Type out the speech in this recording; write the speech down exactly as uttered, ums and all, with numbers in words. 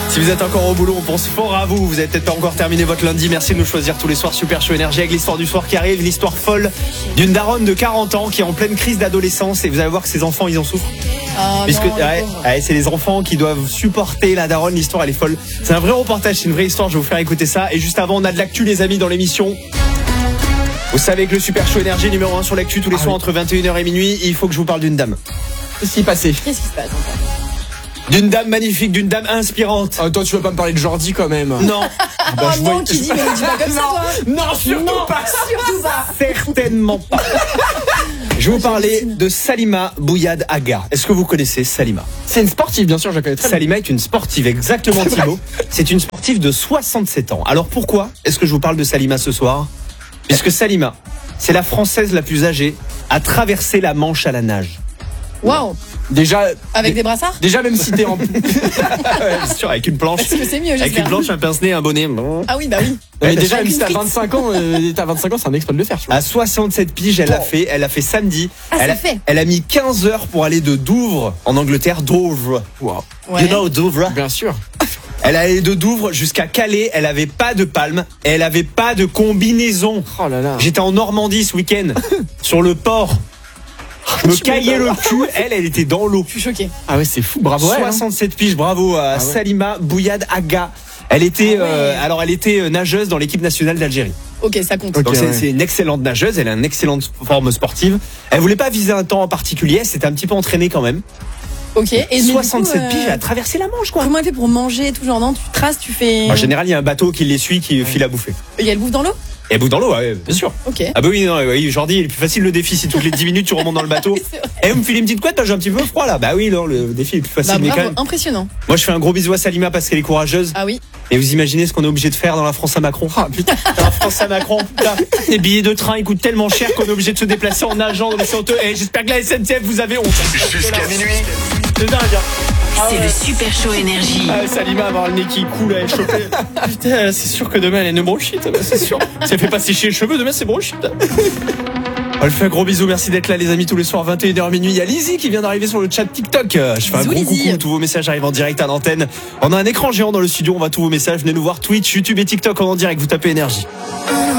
Si vous êtes encore au boulot, on pense fort à vous. Vous avez peut-être pas encore terminé votre lundi. Merci de nous choisir tous les soirs. Super Show Énergie avec l'histoire du soir qui arrive. L'histoire folle d'une daronne de quarante ans qui est en pleine crise d'adolescence. Et vous allez voir que ses enfants, ils en souffrent. Ah, Puisque non, ouais, ouais, c'est les enfants qui doivent supporter la daronne. L'histoire, elle est folle. C'est un vrai reportage, c'est une vraie histoire. Je vais vous faire écouter ça. Et juste avant, on a de l'actu, les amis, dans l'émission. Vous savez que le Super Show Énergie numéro un sur l'actu tous les ah, soirs oui. entre vingt et une heures et minuit. Il faut que je vous parle d'une dame. Qu'est-ce qui est passé? Qu'est-ce qui se passe encore? D'une dame magnifique, d'une dame inspirante. Oh, toi, tu vas pas me parler de Jordi quand même. Non. Bah, oh je non, vois- qui dit, mais ne dis pas comme ça, toi. Non, surtout Non, pas. surtout pas. Certainement pas. Je vais vous parler de Salima Bouyad Aga. Est-ce que vous connaissez Salima? C'est une sportive, bien sûr, je la connais très bien. Salima est une sportive, exactement Thibaut. C'est une sportive de soixante-sept ans. Alors pourquoi est-ce que je vous parle de Salima ce soir? Puisque Salima, c'est la Française la plus âgée à traverser la Manche à la nage. Waouh. Déjà, Avec des brassards? déjà même si t'es en. Ouais, bien sûr, avec une planche. Est-ce que c'est mieux, Avec j'espère? une planche, un pince-nez, un bonnet. Ah oui, bah oui. Mais déjà, Avec même si une t'as frite. vingt-cinq ans, euh, t'as vingt-cinq ans, c'est un exploit de le faire, tu vois. À soixante-sept piges, elle a Oh. fait, elle a fait samedi. Ah, elle, ça a, fait. elle a mis quinze heures pour aller de Douvres, en Angleterre, Douvres. Wow. Ouais. You know Douvres? Bien sûr. Elle allait de Douvres jusqu'à Calais, elle avait pas de palme, et elle avait pas de combinaison. Oh là là. J'étais en Normandie ce week-end, sur le port. Je me Tu caillais le m'étonnes. cul, elle, elle était dans l'eau. Je suis choquée. Ah ouais, c'est fou, bravo. elle, hein. soixante-sept piges, bravo à Ah ouais. Salima Bouyad Aga. Elle était, Ah ouais. euh, alors elle était nageuse dans l'équipe nationale d'Algérie. Ok, ça compte. Ok. Donc c'est ouais. c'est une excellente nageuse, elle a une excellente forme sportive. Elle voulait pas viser un temps en particulier, elle s'était un petit peu entraînée quand même. Ok. Et mais du coup, soixante-sept euh, piges, elle a traversé la Manche quoi. Comment elle fait pour manger et tout genre? Non, tu traces, tu fais. En général, il y a un bateau qui les suit, qui file à bouffer. Il y a le bouffe dans l'eau? Et bout dans l'eau, ouais, bien sûr. Ok. Ah bah oui, non, oui, Jordi, il est plus facile le défi si toutes les dix minutes tu remontes dans le bateau. C'est vrai. Et vous me filez une petite couette, bah, j'ai un petit peu froid là. Bah oui, non, le défi est plus facile, Bah, mais quand bravo, même. impressionnant. Moi, je fais un gros bisou à Salima parce qu'elle est courageuse. Ah oui. Et vous imaginez ce qu'on est obligé de faire dans la France à Macron? Ah putain. Dans la France à Macron, putain. Les billets de train, ils coûtent tellement cher qu'on est obligé de se déplacer en nageant dans les honteux. Et j'espère que la S N C F vous avez honte. Jusqu'à minuit. C'est dingue, hein. C'est le Super Show Énergie. Ah, Salima, avoir le nez qui coule, elle est chopée. Putain, c'est sûr que demain elle est une bronchite, c'est sûr. Si elle fait pas sécher les cheveux, demain c'est bronchite. On lui fait un gros bisou, merci d'être là les amis tous les soirs vingt et une heures minuit. Il y a Lizzie qui vient d'arriver sur le chat TikTok. Je fais un Bisous, gros Lizzie. coucou, tous vos messages arrivent en direct à l'antenne. On a un écran géant dans le studio, on voit tous vos messages. Venez nous voir Twitch, YouTube et TikTok en direct, vous tapez énergie.